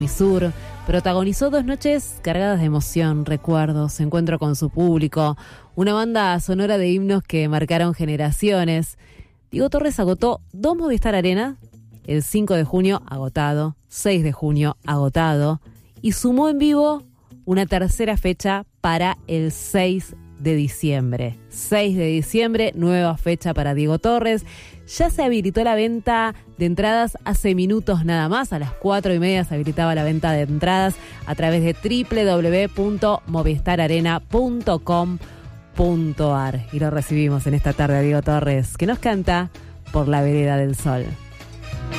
Sur, protagonizó 2 noches cargadas de emoción, recuerdos, encuentro con su público, una banda sonora de himnos que marcaron generaciones. Diego Torres agotó 2 Movistar Arena, el 5 de junio agotado, 6 de junio agotado, y sumó en vivo una tercera fecha para el 6 de diciembre. 6 de diciembre, nueva fecha para Diego Torres. Ya se habilitó la venta de entradas hace minutos nada más. A las 4:30 se habilitaba la venta de entradas a través de www.movistararena.com.ar. Y lo recibimos en esta tarde a Diego Torres, que nos canta Por la vereda del sol.